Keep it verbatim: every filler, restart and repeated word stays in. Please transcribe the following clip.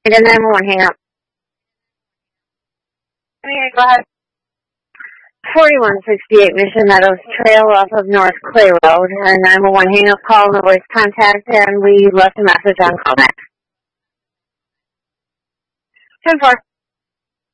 The nine one one hang up. Okay, go ahead. forty-one sixty-eight Mission Meadows Trail off of North Clay Road. Our nine one one hang up call, no voice contact, and we left a message on callback. ten four.